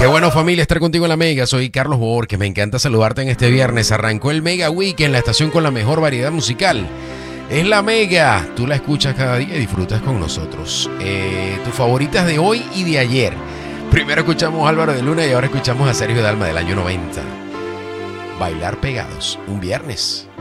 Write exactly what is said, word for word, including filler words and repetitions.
Qué bueno, familia, estar contigo en la Mega. Soy Carlos Borges, me encanta saludarte en este viernes. Arrancó el Mega Week en la estación con la mejor variedad musical. Es la Mega, tú la escuchas cada día y disfrutas con nosotros. Eh, tus favoritas de hoy y de ayer. Primero escuchamos a Álvaro de Luna y ahora escuchamos a Sergio Dalma del año noventa. Bailar pegados, un viernes.